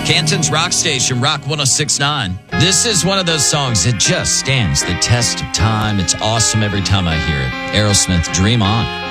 Canton's Rock Station, Rock 106.9. This is one of those songs that just stands the test of time. It's awesome every time I hear it. Aerosmith, Dream On.